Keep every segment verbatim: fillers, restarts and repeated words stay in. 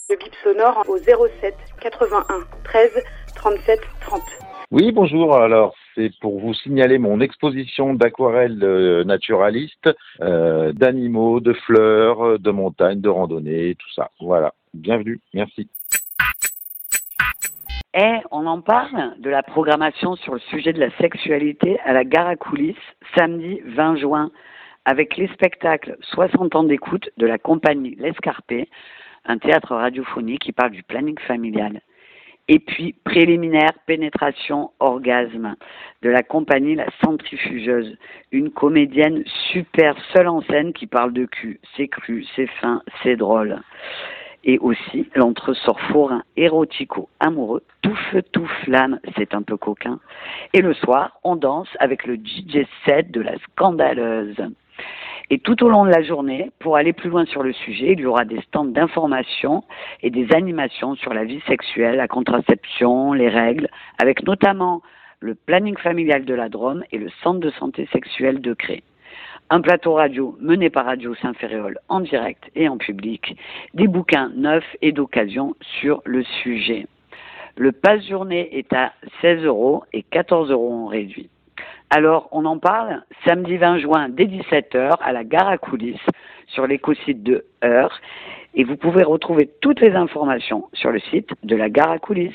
Le bip sonore au zéro sept quatre-vingt-un treize trente-sept trente. Oui, bonjour. Alors, c'est pour vous signaler mon exposition d'aquarelles euh, naturalistes, euh, d'animaux, de fleurs, de montagnes, de randonnées, tout ça. Voilà. Bienvenue. Merci. Et on en parle de la programmation sur le sujet de la sexualité à la Gare à Coulisses, samedi vingt juin, avec les spectacles soixante ans d'écoute de la compagnie L'Escarpé, un théâtre radiophonique qui parle du planning familial. Et puis, préliminaire, pénétration, orgasme, de la compagnie La Centrifugeuse, une comédienne super seule en scène qui parle de cul. C'est cru, c'est fin, c'est drôle. Et aussi, l'entresort forain érotico-amoureux, tout feu, tout flamme, c'est un peu coquin. Et le soir, on danse avec le D J set de la Scandaleuse. Et tout au long de la journée, pour aller plus loin sur le sujet, il y aura des stands d'information et des animations sur la vie sexuelle, la contraception, les règles, avec notamment le planning familial de la Drôme et le centre de santé sexuelle de Cré. Un plateau radio mené par Radio Saint-Ferréol en direct et en public, des bouquins neufs et d'occasion sur le sujet. Le passe-journée est à seize euros et quatorze euros en réduit. Alors, on en parle samedi vingt juin dès dix-sept heures à la Gare à Coulisses sur l'écosite de Heure. Et vous pouvez retrouver toutes les informations sur le site de la Gare à Coulisses.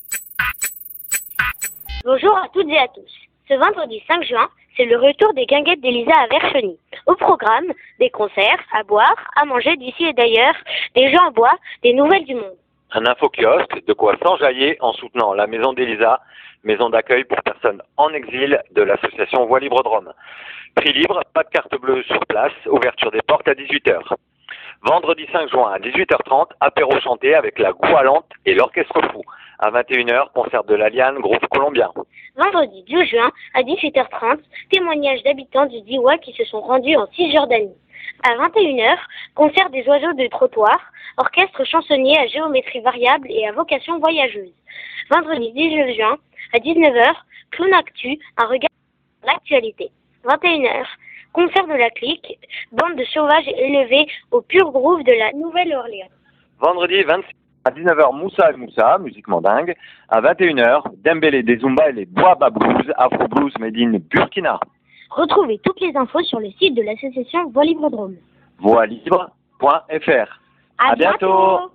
Bonjour à toutes et à tous. Ce vendredi cinq juin, c'est le retour des guinguettes d'Elisa à Vercheny. Au programme, des concerts, à boire, à manger d'ici et d'ailleurs, des jeux en bois, des nouvelles du monde. Un info-kiosque, de quoi s'enjailler en soutenant la maison d'Elisa, maison d'accueil pour personnes en exil de l'association Voix Libre Drôme. Prix libre, pas de carte bleue sur place, ouverture des portes à dix-huit heures. Vendredi cinq juin à dix-huit heures trente, apéro chanté avec la Goualante et l'Orchestre Fou. À vingt et une heures, concert de l'Aliane, groupe colombien. Vendredi douze juin à dix-huit heures trente, témoignages d'habitants du Diois qui se sont rendus en Cisjordanie. À vingt et une heures, concert des oiseaux de trottoir, orchestre chansonnier à géométrie variable et à vocation voyageuse. Vendredi dix-neuf juin, à dix-neuf heures, Clown Actu, un regard sur l'actualité. vingt et une heures, concert de la clique, bande de sauvages élevés au pur groove de la Nouvelle-Orléans. Vendredi vingt-six à dix-neuf heures, Moussa et Moussa, musique mandingue. À vingt et une heures, Dembélé des Zumba et les Boaba Blues, Afro Blues made in Burkina. Retrouvez toutes les infos sur le site de l'association Voix Libre Drôme. voix libre point f r. À, à bientôt. bientôt.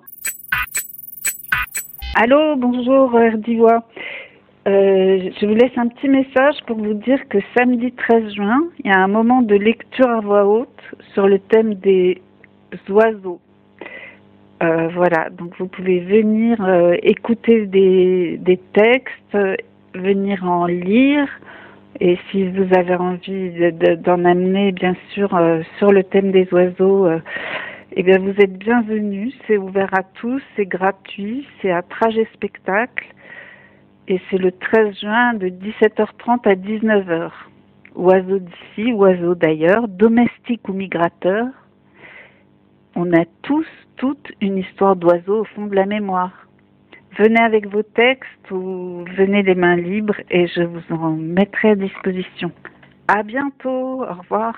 Allô, bonjour R D I W A. Euh, je vous laisse un petit message pour vous dire que samedi treize juin, il y a un moment de lecture à voix haute sur le thème des oiseaux. Euh, voilà, donc vous pouvez venir euh, écouter des, des textes, euh, venir en lire, et si vous avez envie de, de, d'en amener, bien sûr, euh, sur le thème des oiseaux, euh, eh bien vous êtes bienvenus, c'est ouvert à tous, c'est gratuit, c'est à Trajet Spectacle, et c'est le treize juin de dix-sept heures trente à dix-neuf heures. Oiseaux d'ici, oiseaux d'ailleurs, domestiques ou migrateurs, on a tous, toute une histoire d'oiseaux au fond de la mémoire. Venez avec vos textes ou venez les mains libres et je vous en mettrai à disposition. À bientôt, au revoir.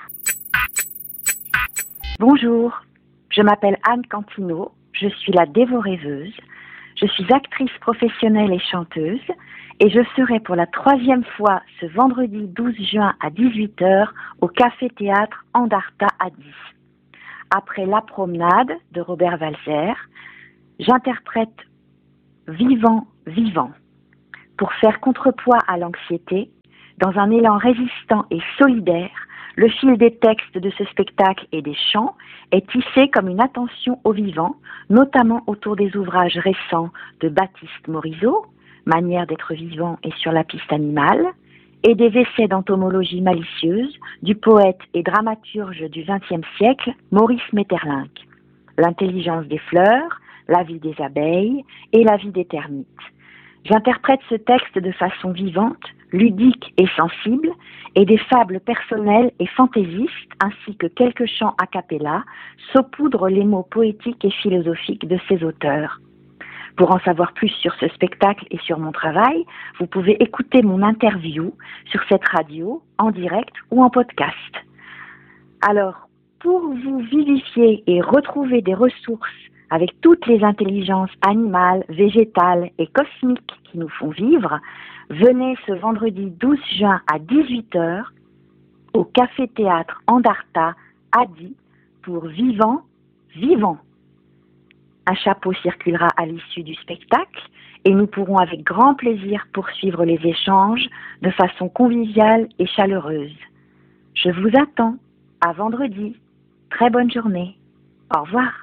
Bonjour, je m'appelle Anne Cantino, je suis la dévorêveuse, je suis actrice professionnelle et chanteuse et je serai pour la troisième fois ce vendredi douze juin à dix-huit heures au Café Théâtre Andarta à dix. Après La Promenade de Robert Walser, j'interprète Vivant, vivant pour faire contrepoids à l'anxiété, dans un élan résistant et solidaire. Le fil des textes de ce spectacle et des chants est tissé comme une attention au vivant, notamment autour des ouvrages récents de Baptiste Morisot, Manière d'être vivant et sur la piste animale, et des essais d'entomologie malicieuse du poète et dramaturge du vingtième siècle, Maurice Maeterlinck. L'intelligence des fleurs, la vie des abeilles et la vie des termites. J'interprète ce texte de façon vivante, ludique et sensible, et des fables personnelles et fantaisistes, ainsi que quelques chants a cappella, saupoudrent les mots poétiques et philosophiques de ces auteurs. Pour en savoir plus sur ce spectacle et sur mon travail, vous pouvez écouter mon interview sur cette radio, en direct ou en podcast. Alors, pour vous vivifier et retrouver des ressources avec toutes les intelligences animales, végétales et cosmiques qui nous font vivre, venez ce vendredi douze juin à dix-huit heures au Café-Théâtre Andarta à Die pour Vivant, Vivant. Un chapeau circulera à l'issue du spectacle et nous pourrons avec grand plaisir poursuivre les échanges de façon conviviale et chaleureuse. Je vous attends. À vendredi. Très bonne journée. Au revoir.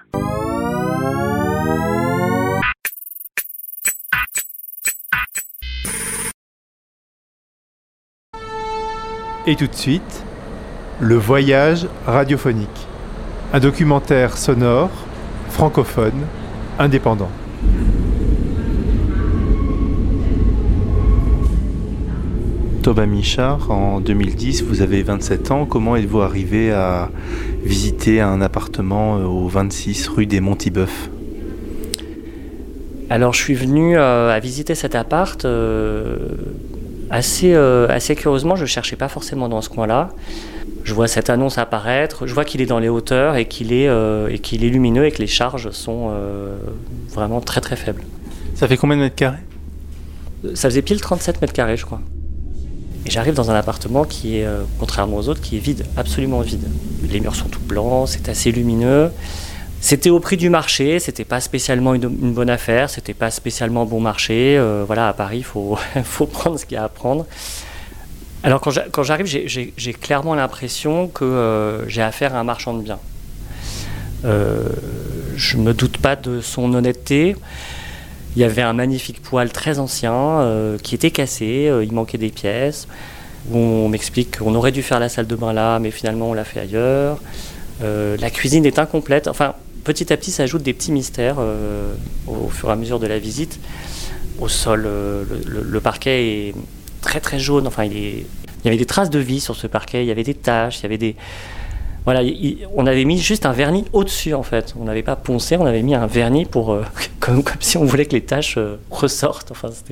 Et tout de suite, le voyage radiophonique. Un documentaire sonore, francophone, indépendant. Thomas Michard, en deux mille dix, vous avez vingt-sept ans. Comment êtes-vous arrivé à visiter un appartement au vingt-six rue des Montiboeufs ? Alors je suis venu euh, à visiter cet appart euh, assez, euh, assez curieusement. Je ne cherchais pas forcément dans ce coin-là. Je vois cette annonce apparaître, je vois qu'il est dans les hauteurs et qu'il est, euh, et qu'il est lumineux et que les charges sont euh, vraiment très très faibles. Ça fait combien de mètres carrés ? Ça faisait pile trente-sept mètres carrés, je crois. Et j'arrive dans un appartement qui est, euh, contrairement aux autres, qui est vide, absolument vide. Les murs sont tout blancs, c'est assez lumineux. C'était au prix du marché, c'était pas spécialement une, une bonne affaire, c'était pas spécialement bon marché. Euh, voilà, à Paris, il faut, faut prendre ce qu'il y a à prendre. Alors quand, quand j'arrive, j'ai, j'ai, j'ai clairement l'impression que euh, j'ai affaire à un marchand de biens. Euh, je me doute pas de son honnêteté. Il y avait un magnifique poêle très ancien euh, qui était cassé, euh, il manquait des pièces. On m'explique qu'on aurait dû faire la salle de bain là, mais finalement on l'a fait ailleurs. Euh, la cuisine est incomplète. Enfin, petit à petit, ça ajoute des petits mystères euh, au, au fur et à mesure de la visite. Au sol, euh, le, le, le parquet est très très jaune. Enfin, il, est... il y avait des traces de vie sur ce parquet, il y avait des taches, il y avait des... Voilà, il, on avait mis juste un vernis au-dessus en fait. On n'avait pas poncé, on avait mis un vernis pour euh, comme, comme si on voulait que les taches euh, ressortent. Enfin, c'était...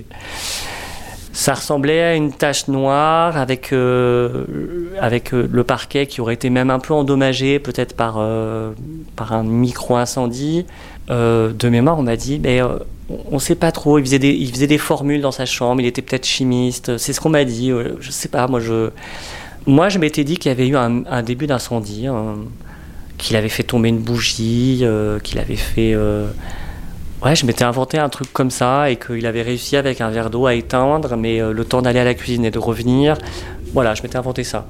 Ça ressemblait à une tache noire avec euh, avec euh, le parquet qui aurait été même un peu endommagé, peut-être par euh, par un micro-incendie. Euh, de mémoire, on m'a dit, mais euh, on ne sait pas trop. Il faisait des il faisait des formules dans sa chambre. Il était peut-être chimiste. C'est ce qu'on m'a dit. Euh, je sais pas. Moi, je Moi, je m'étais dit qu'il y avait eu un, un début d'incendie, hein, qu'il avait fait tomber une bougie, euh, qu'il avait fait... Euh... Ouais, je m'étais inventé un truc comme ça et qu'il avait réussi avec un verre d'eau à éteindre, mais euh, le temps d'aller à la cuisine et de revenir, voilà, je m'étais inventé ça.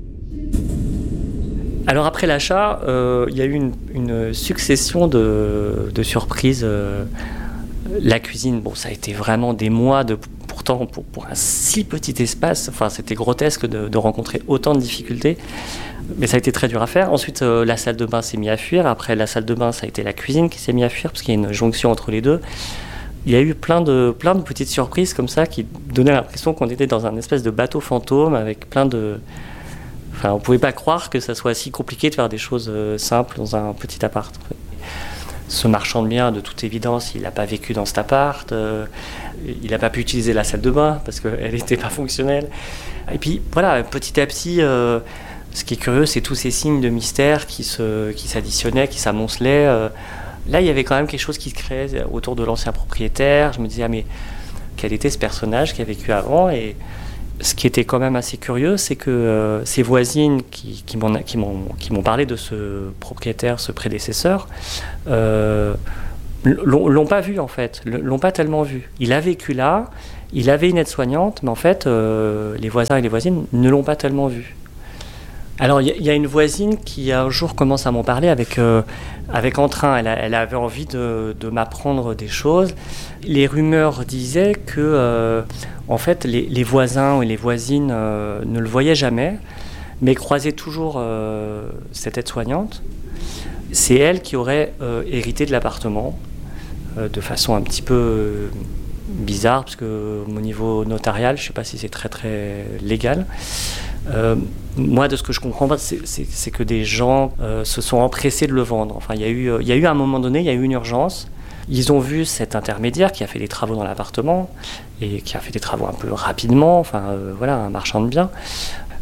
Alors après l'achat, euh, il y a eu une, une succession de, de surprises. Euh, la cuisine, bon, ça a été vraiment des mois de... Pourtant, pour, pour un si petit espace, enfin, c'était grotesque de, de rencontrer autant de difficultés, mais ça a été très dur à faire. Ensuite, euh, la salle de bain s'est mise à fuir. Après la salle de bain, ça a été la cuisine qui s'est mise à fuir, parce qu'il y a une jonction entre les deux. Il y a eu plein de, plein de petites surprises comme ça qui donnaient l'impression qu'on était dans un espèce de bateau fantôme avec plein de... Enfin, on ne pouvait pas croire que ça soit si compliqué de faire des choses euh, simples dans un petit appart. En fait. Ce marchand de biens, de toute évidence, il n'a pas vécu dans cet appart, euh, il n'a pas pu utiliser la salle de bain parce qu'elle n'était pas fonctionnelle. Et puis voilà, petit à petit, euh, ce qui est curieux, c'est tous ces signes de mystère qui, se, qui s'additionnaient, qui s'amoncelaient. Euh, là, il y avait quand même quelque chose qui se créait autour de l'ancien propriétaire. Je me disais, ah mais quel était ce personnage qui a vécu avant ? Et ce qui était quand même assez curieux, c'est que euh, ces voisines qui, qui, m'ont, qui, m'ont, qui m'ont parlé de ce propriétaire, ce prédécesseur, euh, l'ont, l'ont pas vu en fait, l'ont pas tellement vu. Il a vécu là, il avait une aide-soignante, mais en fait, euh, les voisins et les voisines ne l'ont pas tellement vu. Alors, il y, y a une voisine qui un jour commence à m'en parler avec, euh, avec entrain. Elle, a, elle avait envie de, de m'apprendre des choses. Les rumeurs disaient que, euh, en fait, les, les voisins et les voisines euh, ne le voyaient jamais, mais croisaient toujours euh, cette aide-soignante. C'est elle qui aurait euh, hérité de l'appartement euh, de façon un petit peu euh, bizarre, parce que au niveau notarial, je ne sais pas si c'est très très légal. Euh, moi, de ce que je comprends pas, c'est, c'est, c'est que des gens euh, se sont empressés de le vendre. Enfin, il y a eu, il y a eu à un moment donné, il y a eu une urgence. Ils ont vu cet intermédiaire qui a fait des travaux dans l'appartement et qui a fait des travaux un peu rapidement. Enfin, euh, voilà, un marchand de biens.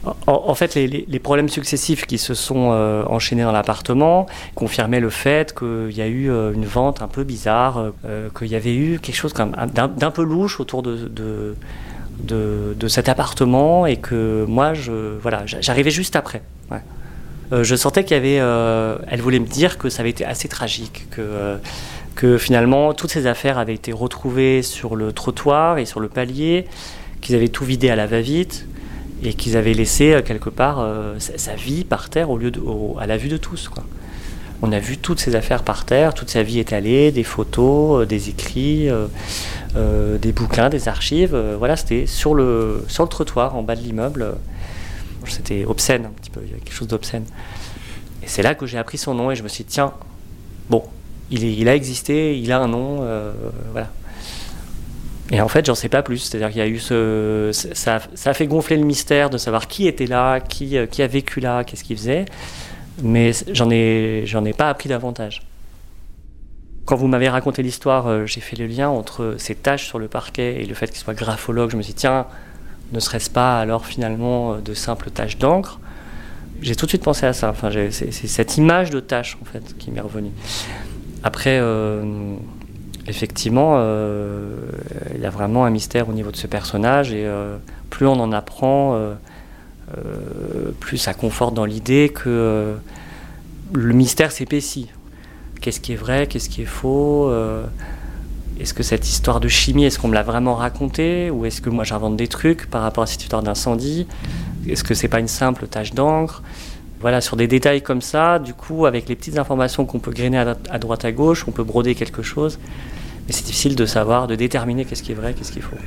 En, en fait, les, les, les problèmes successifs qui se sont euh, enchaînés dans l'appartement confirmaient le fait qu'il y a eu euh, une vente un peu bizarre, euh, qu'il y avait eu quelque chose comme d'un, d'un peu louche autour de, de, de, de cet appartement et que moi, je, voilà, j'arrivais juste après. Ouais. Euh, je sentais qu'il y avait... Euh, elle voulait me dire que ça avait été assez tragique, que, euh, que finalement, toutes ces affaires avaient été retrouvées sur le trottoir et sur le palier, qu'ils avaient tout vidé à la va-vite, et qu'ils avaient laissé euh, quelque part euh, sa, sa vie par terre au lieu de, au, à la vue de tous, quoi. On a vu toutes ces affaires par terre, toute sa vie étalée, des photos, euh, des écrits, euh, euh, des bouquins, des archives. Euh, voilà, c'était sur le, sur le trottoir, en bas de l'immeuble. Euh, c'était obscène, un petit peu, il y avait quelque chose d'obscène. Et c'est là que j'ai appris son nom et je me suis dit, tiens, bon, il, est, il a existé, il a un nom, euh, voilà. Et en fait, j'en sais pas plus. C'est-à-dire qu'il y a eu ce... Ça, ça a fait gonfler le mystère de savoir qui était là, qui, qui a vécu là, qu'est-ce qu'il faisait. Mais j'en ai, j'en ai pas appris davantage. Quand vous m'avez raconté l'histoire, euh, j'ai fait le lien entre ces taches sur le parquet et le fait qu'il soit graphologue. Je me suis dit, tiens, ne serait-ce pas alors finalement de simples taches d'encre ? J'ai tout de suite pensé à ça. Enfin, j'ai, c'est, c'est cette image de tache, en fait, qui m'est revenue. Après... Euh, Effectivement, euh, il y a vraiment un mystère au niveau de ce personnage et euh, plus on en apprend, euh, euh, plus ça conforte dans l'idée que euh, le mystère s'épaissit. Qu'est-ce qui est vrai, qu'est-ce qui est faux euh, Est-ce que cette histoire de chimie, est-ce qu'on me l'a vraiment racontée ou est-ce que moi j'invente des trucs par rapport à cette histoire d'incendie ? Est-ce que c'est pas une simple tache d'encre ? Voilà, sur des détails comme ça, du coup, avec les petites informations qu'on peut grainer à, à droite à gauche, on peut broder quelque chose. Mais c'est difficile de savoir, de déterminer qu'est-ce qui est vrai, qu'est-ce qui est faux.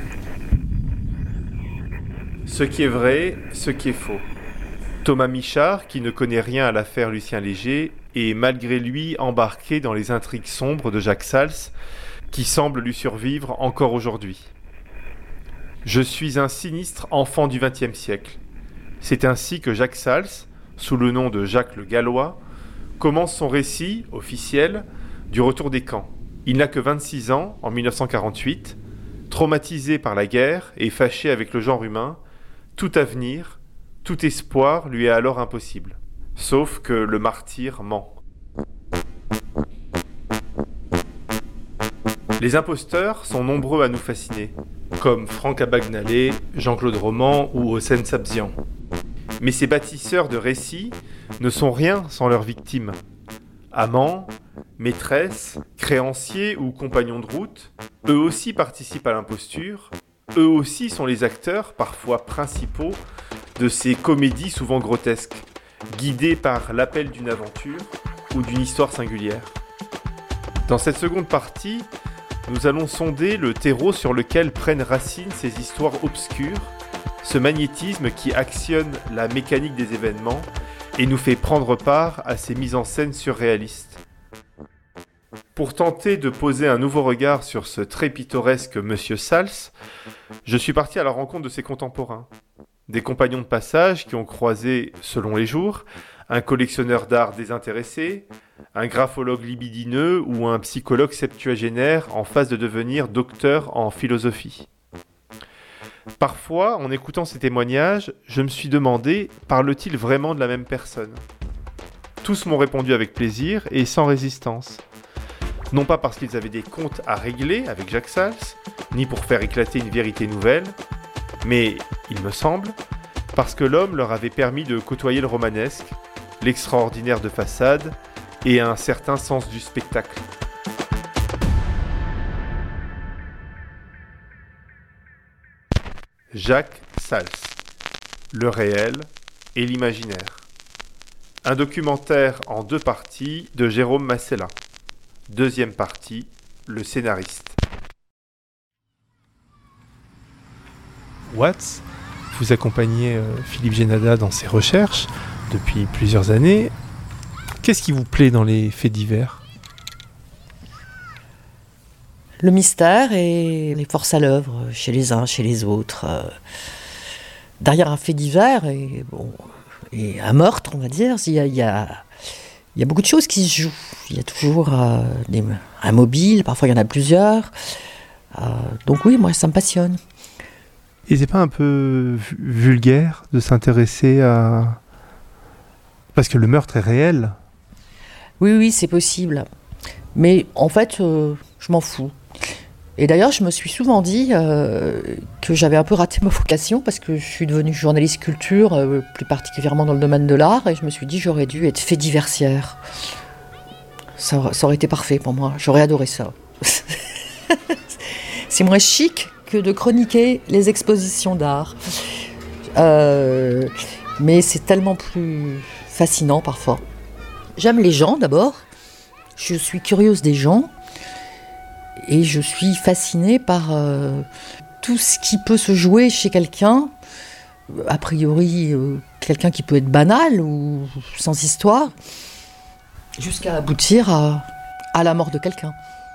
Ce qui est vrai, ce qui est faux. Thomas Michard, qui ne connaît rien à l'affaire Lucien Léger, est malgré lui embarqué dans les intrigues sombres de Jacques Sals, qui semblent lui survivre encore aujourd'hui. Je suis un sinistre enfant du vingtième siècle. C'est ainsi que Jacques Sals, sous le nom de Jacques le Gallois, commence son récit officiel du retour des camps. Il n'a que vingt-six ans en mille neuf cent quarante-huit, traumatisé par la guerre et fâché avec le genre humain, tout avenir, tout espoir lui est alors impossible. Sauf que le martyr ment. Les imposteurs sont nombreux à nous fasciner, comme Franck Abagnale, Jean-Claude Roman ou Hossein Sabzian. Mais ces bâtisseurs de récits ne sont rien sans leurs victimes. Amants, maîtresses, créanciers ou compagnons de route, eux aussi participent à l'imposture, eux aussi sont les acteurs, parfois principaux, de ces comédies souvent grotesques, guidées par l'appel d'une aventure ou d'une histoire singulière. Dans cette seconde partie, nous allons sonder le terreau sur lequel prennent racine ces histoires obscures, ce magnétisme qui actionne la mécanique des événements et nous fait prendre part à ces mises en scène surréalistes. Pour tenter de poser un nouveau regard sur ce très pittoresque Monsieur Sals, je suis parti à la rencontre de ses contemporains. Des compagnons de passage qui ont croisé, selon les jours, un collectionneur d'art désintéressé, un graphologue libidineux ou un psychologue septuagénaire en phase de devenir docteur en philosophie. Parfois, en écoutant ces témoignages, je me suis demandé, parle-t-il vraiment de la même personne ? Tous m'ont répondu avec plaisir et sans résistance. Non pas parce qu'ils avaient des comptes à régler avec Jacques Sals, ni pour faire éclater une vérité nouvelle, mais, il me semble, parce que l'homme leur avait permis de côtoyer le romanesque, l'extraordinaire de façade et un certain sens du spectacle. Jacques Sals, le réel et l'imaginaire. Un documentaire en deux parties de Jérôme Massella. Deuxième partie, le scénariste. Watts, vous accompagnez euh, Philippe Génada dans ses recherches depuis plusieurs années. Qu'est-ce qui vous plaît dans les faits divers ? Le mystère et les forces à l'œuvre chez les uns, chez les autres. Euh, derrière un fait divers et, bon, et un meurtre, on va dire, il y a, il y a, il y a beaucoup de choses qui se jouent. Il y a toujours euh, des, un mobile, parfois il y en a plusieurs. Euh, donc oui, moi ça me passionne. Et c'est pas un peu vulgaire de s'intéresser à... Parce que le meurtre est réel. Oui, oui, c'est possible. Mais en fait, euh, je m'en fous. Et d'ailleurs, je me suis souvent dit euh, que j'avais un peu raté ma vocation parce que je suis devenue journaliste culture, euh, plus particulièrement dans le domaine de l'art, et je me suis dit j'aurais dû être fait diversière. Ça, ça aurait été parfait pour moi, j'aurais adoré ça. C'est moins chic que de chroniquer les expositions d'art. Euh, mais c'est tellement plus fascinant parfois. J'aime les gens d'abord, je suis curieuse des gens, et je suis fascinée par euh, tout ce qui peut se jouer chez quelqu'un, a priori euh, quelqu'un qui peut être banal ou sans histoire, jusqu'à aboutir à, à la mort de quelqu'un.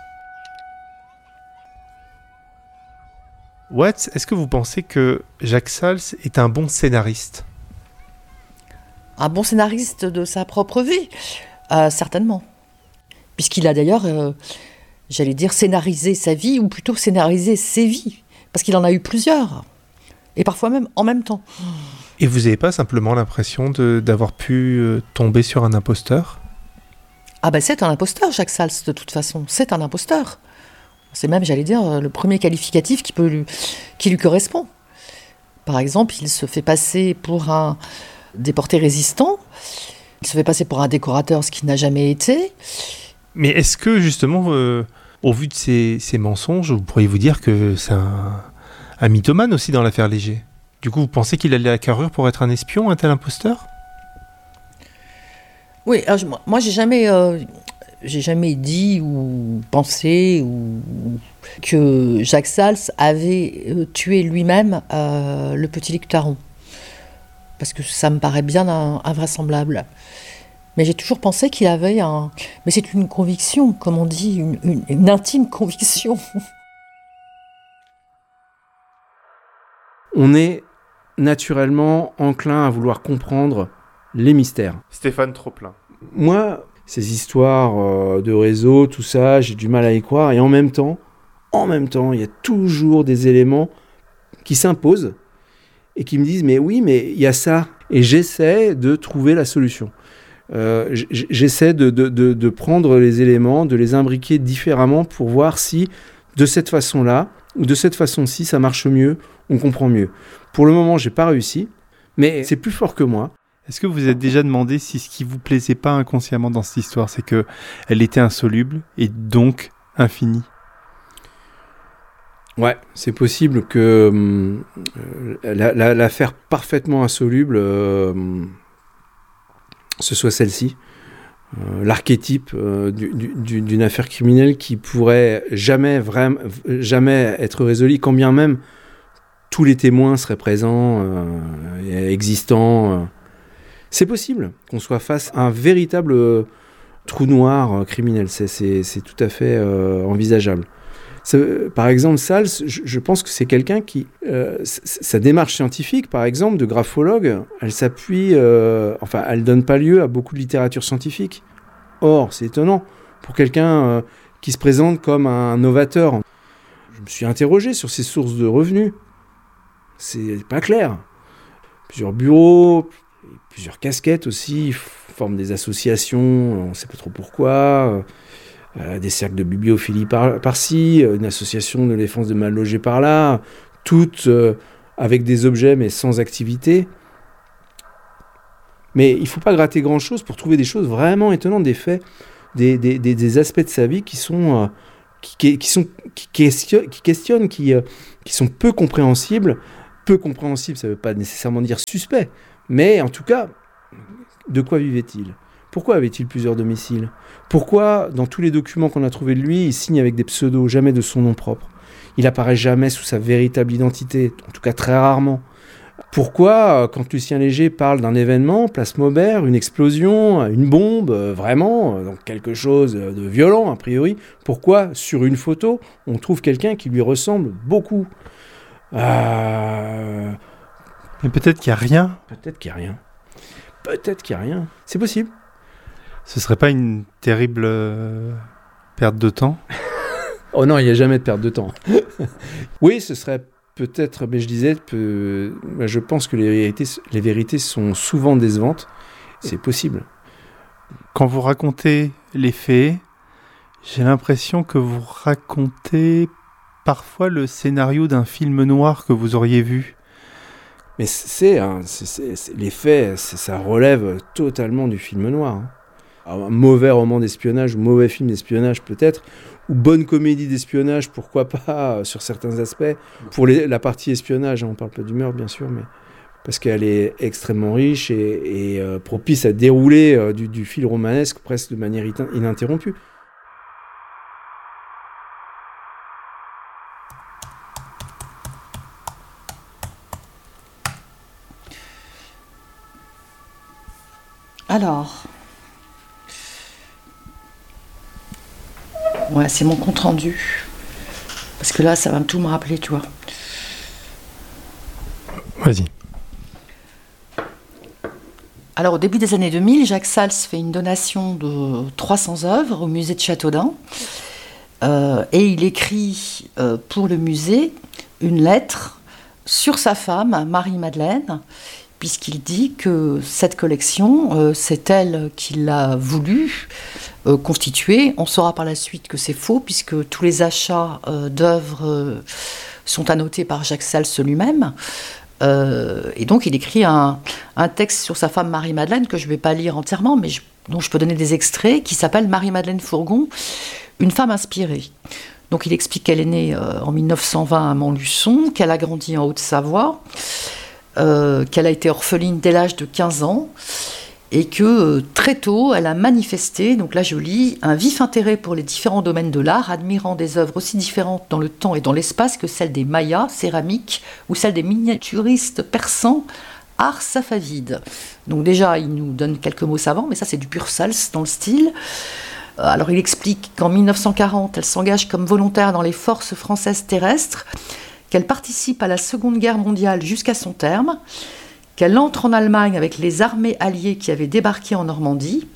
Watts, est-ce que vous pensez que Jacques Sals est un bon scénariste ? Un bon scénariste de sa propre vie, euh, certainement. Puisqu'il a d'ailleurs, euh, j'allais dire, scénarisé sa vie, ou plutôt scénarisé ses vies. Parce qu'il en a eu plusieurs. Et parfois même en même temps. Et vous n'avez pas simplement l'impression de, d'avoir pu euh, tomber sur un imposteur ? Ah ben c'est un imposteur, Jacques Sals, de toute façon. C'est un imposteur. C'est même, j'allais dire, le premier qualificatif qui, peut lui, qui lui correspond. Par exemple, il se fait passer pour un déporté résistant. Il se fait passer pour un décorateur, ce qu'il n'a jamais été. Mais est-ce que, justement, euh, au vu de ces, ces mensonges, vous pourriez vous dire que c'est un, un mythomane aussi dans l'affaire Léger ? Du coup, vous pensez qu'il a la carrure pour être un espion, un tel imposteur ? Oui, alors, je, moi, j'ai jamais, euh, j'ai jamais dit ou pensé ou, que Jacques Sals avait euh, tué lui-même euh, le petit Luc Taron. Parce que ça me paraît bien un, invraisemblable. Mais j'ai toujours pensé qu'il avait un... Mais c'est une conviction, comme on dit, une, une, une intime conviction. On est naturellement enclin à vouloir comprendre les mystères. Stéphane Troplin. Moi, ces histoires euh, de réseau, tout ça, j'ai du mal à y croire. Et en même temps, en même temps, il y a toujours des éléments qui s'imposent et qui me disent « mais oui, mais il y a ça ». Et j'essaie de trouver la solution. Euh, j'essaie de, de, de, de prendre les éléments, de les imbriquer différemment pour voir si, de cette façon-là, ou de cette façon-ci, ça marche mieux, on comprend mieux. Pour le moment, j'ai pas réussi, mais c'est plus fort que moi. Est-ce que vous vous êtes déjà demandé si ce qui vous plaisait pas inconsciemment dans cette histoire, c'est que elle était insoluble et donc infinie ? Ouais, c'est possible que euh, la, la, l'affaire parfaitement insoluble, euh, ce soit celle-ci. Euh, l'archétype euh, du, du, d'une affaire criminelle qui pourrait jamais, vraiment, jamais être résolue, quand bien même tous les témoins seraient présents, euh, et existants. Euh. C'est possible qu'on soit face à un véritable euh, trou noir euh, criminel. C'est, c'est, c'est tout à fait euh, envisageable. Ça, par exemple, Sals, je, je pense que c'est quelqu'un qui... Euh, sa démarche scientifique, par exemple, de graphologue, elle s'appuie... Euh, enfin, elle ne donne pas lieu à beaucoup de littérature scientifique. Or, c'est étonnant, pour quelqu'un euh, qui se présente comme un novateur. Je me suis interrogé sur ses sources de revenus. C'est pas clair. Plusieurs bureaux, plusieurs casquettes aussi, forment des associations, on ne sait pas trop pourquoi... Euh, des cercles de bibliophilie par, par-ci, une association de défense de mal logés par-là, toutes euh, avec des objets mais sans activité. Mais il ne faut pas gratter grand-chose pour trouver des choses vraiment étonnantes, des faits, des, des, des, des aspects de sa vie qui sont, euh, qui, qui, sont, qui, questionnent, qui, questionnent qui, euh, qui sont peu compréhensibles. Peu compréhensibles, ça ne veut pas nécessairement dire suspect, mais en tout cas, de quoi vivait-il ? Pourquoi avait-il plusieurs domiciles ? Pourquoi, dans tous les documents qu'on a trouvés de lui, il signe avec des pseudos, jamais de son nom propre ? Il apparaît jamais sous sa véritable identité, en tout cas très rarement. Pourquoi, quand Lucien Léger parle d'un événement, place Maubert, une explosion, une bombe, vraiment, donc quelque chose de violent a priori, pourquoi, sur une photo, on trouve quelqu'un qui lui ressemble beaucoup ? euh... Mais peut-être qu'il n'y a rien. Peut-être qu'il n'y a rien. Peut-être qu'il n'y a rien. C'est possible. Ce serait pas une terrible euh, perte de temps ? Oh non, il n'y a jamais de perte de temps. Oui, ce serait peut-être, mais je disais, peut, je pense que les vérités, les vérités sont souvent décevantes. C'est possible. Quand vous racontez les faits, j'ai l'impression que vous racontez parfois le scénario d'un film noir que vous auriez vu. Mais c'est, hein, c'est, c'est, c'est les faits, c'est, ça relève totalement du film noir. Hein. Alors, un mauvais roman d'espionnage ou mauvais film d'espionnage peut-être, ou bonne comédie d'espionnage, pourquoi pas, sur certains aspects. Pour les, la partie espionnage, on ne parle pas du meurtre bien sûr, mais parce qu'elle est extrêmement riche et, et euh, propice à dérouler euh, du, du fil romanesque presque de manière ininterrompue. Alors, ouais, c'est mon compte rendu. Parce que là, ça va tout me rappeler, tu vois. Vas-y. Alors, au début des années deux mille, Jacques Sals fait une donation de trois cents œuvres au musée de Châteaudun. Euh, et il écrit euh, pour le musée une lettre sur sa femme, Marie-Madeleine, puisqu'il dit que cette collection, euh, c'est elle qui l'a voulu euh, constituer. On saura par la suite que c'est faux, puisque tous les achats euh, d'œuvres euh, sont annotés par Jacques Sals lui-même. Euh, et donc il écrit un, un texte sur sa femme Marie-Madeleine, que je ne vais pas lire entièrement, mais je, dont je peux donner des extraits, qui s'appelle Marie-Madeleine Fourgon, une femme inspirée. Donc il explique qu'elle est née euh, en mille neuf cent vingt à Montluçon, qu'elle a grandi en Haute-Savoie, Euh, qu'elle a été orpheline dès l'âge de quinze ans et que euh, très tôt, elle a manifesté, donc là je lis, un vif intérêt pour les différents domaines de l'art, admirant des œuvres aussi différentes dans le temps et dans l'espace que celles des Mayas, céramiques, ou celles des miniaturistes persans, art safavide. Donc déjà, il nous donne quelques mots savants, mais ça c'est du pur Sals dans le style. Alors il explique qu'en mille neuf cent quarante, elle s'engage comme volontaire dans les forces françaises terrestres, qu'elle participe à la Seconde Guerre mondiale jusqu'à son terme, qu'elle entre en Allemagne avec les armées alliées qui avaient débarqué en Normandie.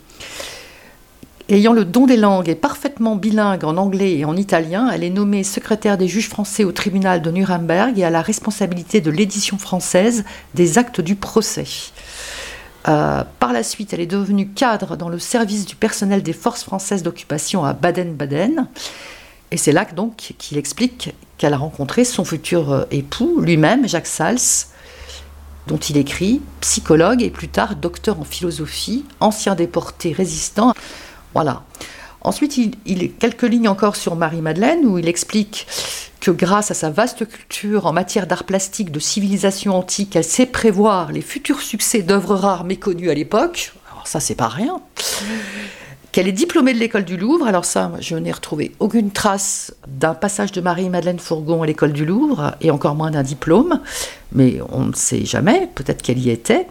Ayant le don des langues et parfaitement bilingue en anglais et en italien, elle est nommée secrétaire des juges français au tribunal de Nuremberg et a la responsabilité de l'édition française des actes du procès. Euh, par la suite, elle est devenue cadre dans le service du personnel des forces françaises d'occupation à Baden-Baden. Et c'est là donc qu'il explique qu'elle a rencontré son futur époux, lui-même, Jacques Sals, dont il écrit « psychologue et plus tard docteur en philosophie, ancien déporté résistant ». Voilà. Ensuite, il, il quelques lignes encore sur Marie-Madeleine, où il explique que grâce à sa vaste culture en matière d'art plastique, de civilisation antique, elle sait prévoir les futurs succès d'œuvres rares méconnues à l'époque. Alors ça, c'est pas rien. Qu'elle est diplômée de l'école du Louvre. Alors ça, je n'ai retrouvé aucune trace d'un passage de Marie-Madeleine Fourgon à l'école du Louvre, et encore moins d'un diplôme, mais on ne sait jamais, peut-être qu'elle y était.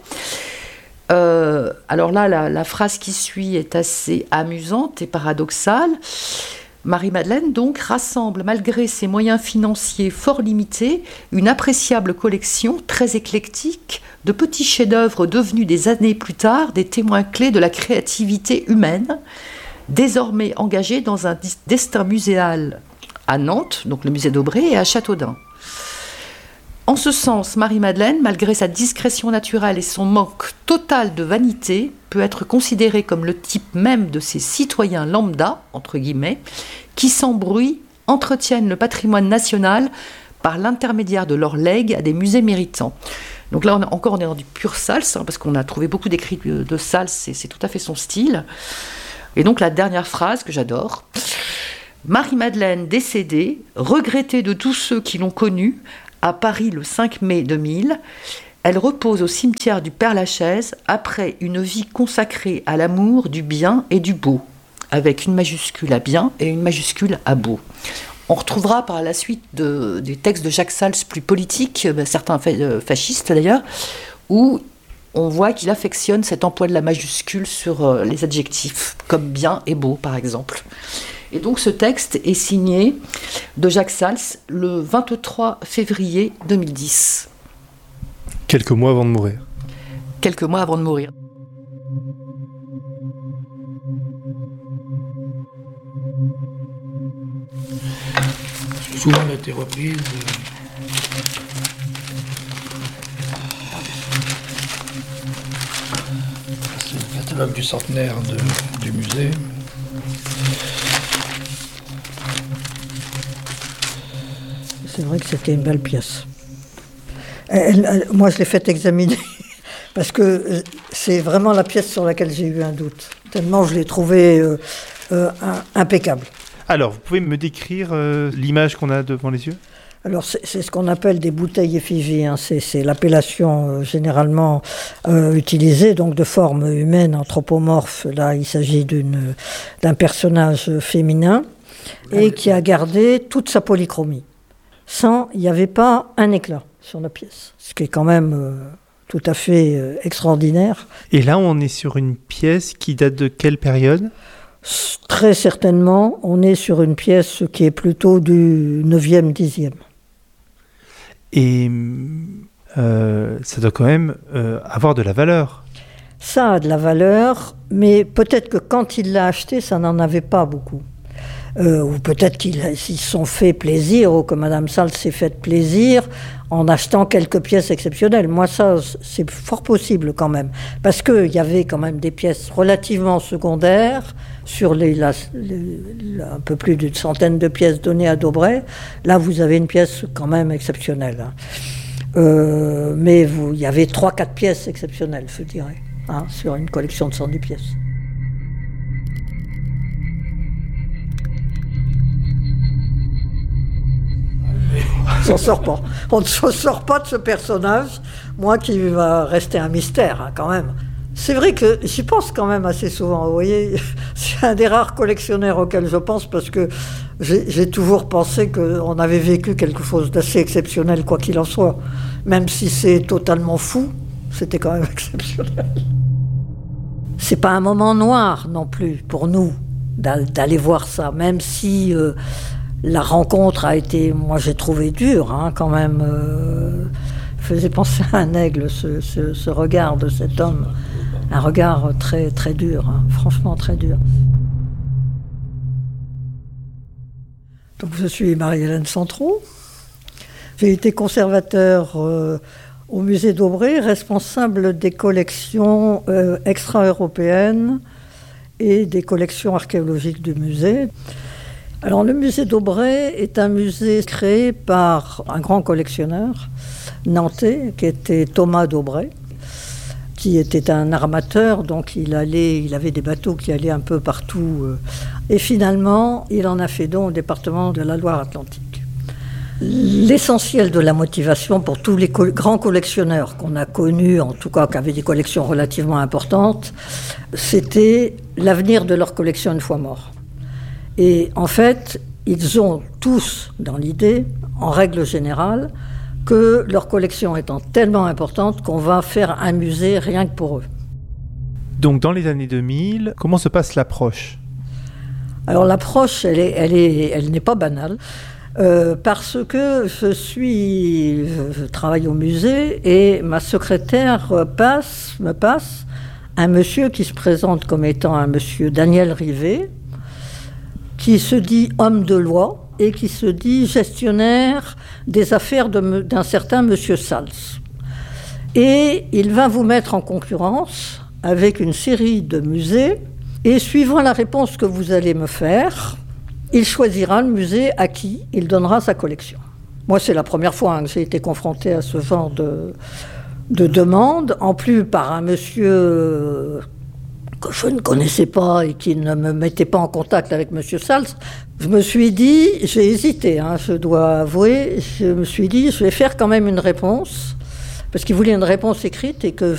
Euh, alors là, la, la phrase qui suit est assez amusante et paradoxale. Marie-Madeleine, donc, rassemble, malgré ses moyens financiers fort limités, une appréciable collection très éclectique de petits chefs-d'œuvre devenus des années plus tard des témoins clés de la créativité humaine, désormais engagés dans un destin muséal à Nantes, donc le musée d'Aubray, et à Châteaudun. En ce sens, Marie-Madeleine, malgré sa discrétion naturelle et son manque total de vanité, peut être considérée comme le type même de ces citoyens lambda, entre guillemets, qui sans bruit entretiennent le patrimoine national par l'intermédiaire de leurs legs à des musées méritants. Donc là, on a, encore, on est dans du pur Sals, hein, parce qu'on a trouvé beaucoup d'écrits de, de Sals, et c'est tout à fait son style. Et donc la dernière phrase que j'adore. Marie-Madeleine décédée, regrettée de tous ceux qui l'ont connue, à Paris le cinq mai deux mille, elle repose au cimetière du Père-Lachaise après une vie consacrée à l'amour du bien et du beau, avec une majuscule à bien et une majuscule à beau. On retrouvera par la suite de, des textes de Jacques Sals plus politiques, certains fascistes d'ailleurs, où on voit qu'il affectionne cet emploi de la majuscule sur les adjectifs, comme bien et beau par exemple. Et donc ce texte est signé de Jacques Sals le vingt-trois février deux mille dix. Quelques mois avant de mourir. Quelques mois avant de mourir. Souvent elle a été reprise C'est le catalogue du centenaire de, du musée. C'est vrai que c'était une belle pièce. Elle, elle, moi, je l'ai fait examiner parce que c'est vraiment la pièce sur laquelle j'ai eu un doute. Tellement je l'ai trouvée euh, euh, impeccable. Alors, vous pouvez me décrire euh, l'image qu'on a devant les yeux ? Alors, c'est, c'est ce qu'on appelle des bouteilles effigies. Hein. C'est, c'est l'appellation euh, généralement euh, utilisée, donc de forme humaine, anthropomorphe. Là, il s'agit d'une, d'un personnage féminin et qui a gardé toute sa polychromie. Sans, il n'y avait pas un éclat sur la pièce, ce qui est quand même euh, tout à fait euh, extraordinaire. Et là, on est sur une pièce qui date de quelle période ? Très certainement, on est sur une pièce qui est plutôt du neuvième, dixième. Et euh, ça doit quand même euh, avoir de la valeur. Ça a de la valeur, mais peut-être que quand il l'a acheté, ça n'en avait pas beaucoup. Euh, ou peut-être qu'ils se sont fait plaisir, ou que Madame Sals s'est fait plaisir en achetant quelques pièces exceptionnelles. Moi, ça, c'est fort possible quand même. Parce qu'il y avait quand même des pièces relativement secondaires sur les, la, les, la, un peu plus d'une centaine de pièces données à Daubray. Là, vous avez une pièce quand même exceptionnelle. Hein. Euh, mais vous, il y avait trois quatre pièces exceptionnelles, je dirais, hein, sur une collection de cent dix pièces. On s'en sort pas. On ne s'en sort pas de ce personnage, moi qui va rester un mystère hein, quand même. C'est vrai que j'y pense quand même assez souvent, vous voyez. C'est un des rares collectionneurs auxquels je pense parce que j'ai, j'ai toujours pensé qu'on avait vécu quelque chose d'assez exceptionnel, quoi qu'il en soit. Même si c'est totalement fou, c'était quand même exceptionnel. C'est pas un moment noir non plus pour nous d'aller voir ça, même si... Euh, La rencontre a été, moi j'ai trouvé dure, hein, quand même. Euh, faisait penser à un aigle, ce, ce, ce regard de cet homme. Un regard très, très dur, hein, franchement très dur. Donc je suis Marie-Hélène Centreau. J'ai été conservateur euh, au musée d'Aubray, responsable des collections euh, extra-européennes et des collections archéologiques du musée. Alors, le musée d'Aubray est un musée créé par un grand collectionneur nantais, qui était Thomas d'Aubray, qui était un armateur, donc il, allait, il avait des bateaux qui allaient un peu partout. Et finalement, il en a fait don au département de la Loire-Atlantique. L'essentiel de la motivation pour tous les co- grands collectionneurs qu'on a connus, en tout cas qui avaient des collections relativement importantes, c'était l'avenir de leur collection une fois morts. Et en fait, ils ont tous dans l'idée, en règle générale, que leur collection étant tellement importante qu'on va faire un musée rien que pour eux. Donc dans les années deux mille, comment se passe l'approche ? Alors l'approche, elle, est, elle, est, elle n'est pas banale, euh, parce que je suis, je travaille au musée et ma secrétaire passe, me passe un monsieur qui se présente comme étant un monsieur Daniel Rivet, qui se dit homme de loi et qui se dit gestionnaire des affaires de, d'un certain monsieur Sals. Et il va vous mettre en concurrence avec une série de musées, et suivant la réponse que vous allez me faire, il choisira le musée à qui il donnera sa collection. Moi, c'est la première fois hein, que j'ai été confrontée à ce genre de, de demande, en plus par un monsieur... que je ne connaissais pas et qui ne me mettait pas en contact avec M. Sals, je me suis dit, j'ai hésité, hein, je dois avouer, je me suis dit, je vais faire quand même une réponse, parce qu'il voulait une réponse écrite et que